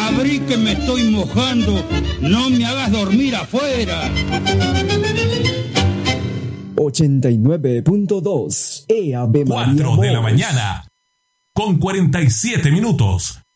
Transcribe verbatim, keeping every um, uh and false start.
abrí que me estoy mojando, no me hagas dormir afuera. ochenta y nueve punto dos E A B María cuatro de la mañana, con cuarenta y siete minutos.